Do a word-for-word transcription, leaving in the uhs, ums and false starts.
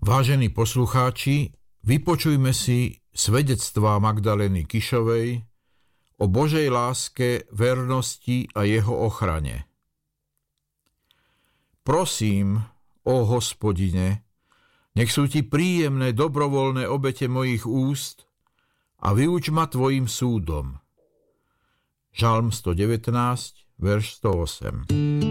Vážení poslucháči, vypočujme si svedectvá Magdalény Kišovej o Božej láske, vernosti a jeho ochrane. Prosím, ó Hospodine, nech sú ti príjemné dobrovoľné obete mojich úst a vyuč ma tvojim súdom. Žalm sto devätnásť, verš sto osem.